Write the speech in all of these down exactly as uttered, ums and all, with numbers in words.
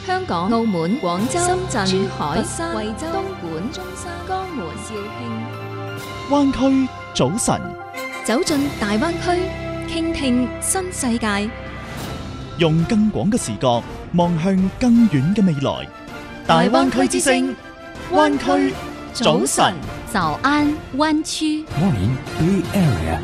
香港、澳門、廣州、深圳、珠海、佛山、惠州、東莞、中山、江門、肇慶。 灣區早晨， 走進大灣區，傾聽新世界， 用更廣嘅視角望向更遠嘅未來。大灣區之聲，灣區早晨。 早安灣區。 Morning Bay Area。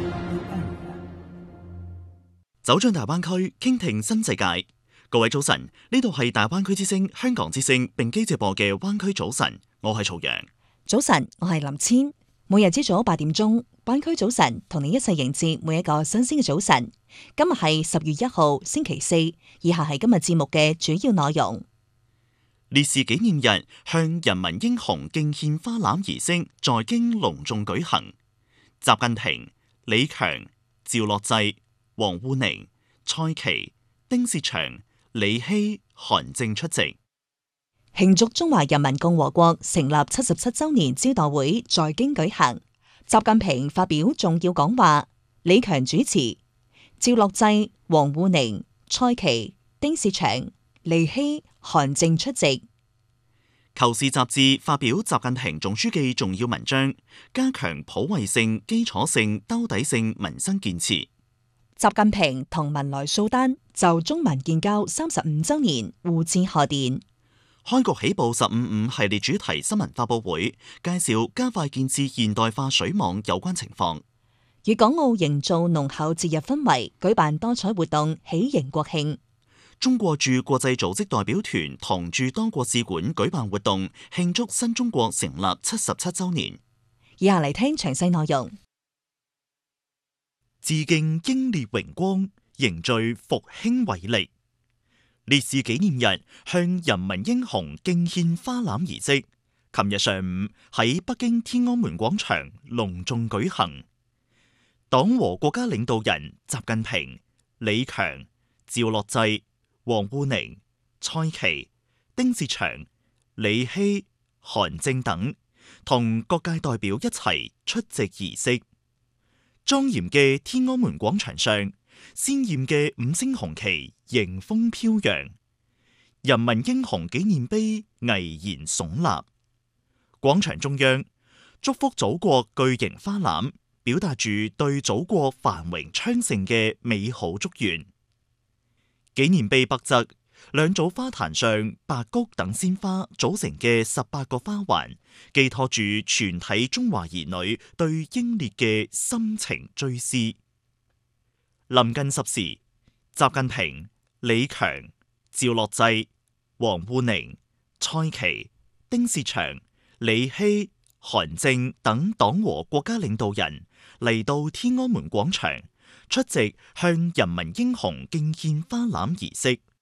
走進大灣區，傾聽新世界。各位早晨，呢度係大灣區之聲、香港之聲並機直播嘅灣區早晨，我係曹陽。 早晨，我係林千。每日朝早八點鐘，灣區早晨同你一齊迎接每一個新鮮嘅早晨。今日係十月一號星期四，以下係今日節目嘅主要內容。 烈士紀念日向人民英雄敬獻花籃儀式在京隆重舉行。習近平、李強、趙樂際、王滬寧、蔡奇、丁薛祥、李希、韓正出席。 慶祝中華人民共和國成立七十七周年招待會在京舉行，習近平發表重要講話，李強主持，趙樂際、王滬寧、蔡奇、丁薛祥、李希、韓正出席。 求是雜誌發表習近平總書記重要文章，加強普惠性、基礎性、兜底性民生建設。 習近平同文萊蘇丹就中文建交三十五周年互致賀電。 開局起步十五五系列主題新聞發佈會，介紹加快建設現代化水網有關情況。 粵港澳營造濃厚節日氛圍，舉辦多彩活動，喜迎國慶。 中國駐國際組織代表團同駐多國使館舉辦活動，慶祝新中國成立七十七周年。 以下嚟聽詳細內容。 致敬英烈榮光，凝聚復興偉力。烈士紀念日向人民英雄敬獻花籃儀式，琴日上午喺北京天安門廣場隆重舉行。黨和國家領導人習近平、李強、趙樂際、王滬寧、蔡奇、丁薛祥、李希、韓正等同各界代表一齊出席儀式。莊嚴嘅天安門廣場上，鮮艷嘅五星紅旗迎風飄揚，人民英雄紀念碑巍然聳立。廣場中央，祝福祖國巨型花籃，表達住對祖國繁榮昌盛嘅美好祝願。紀念碑北側，兩組花壇上白菊等鮮花組成嘅十八個花環，寄託住全體中華兒女對英烈嘅深情追思。臨近十時，習近平、李強、趙樂際、王滬寧、蔡奇、丁薛祥、李希、韓正等黨和國家領導人嚟到天安門廣場，出席向人民英雄敬獻花籃儀式。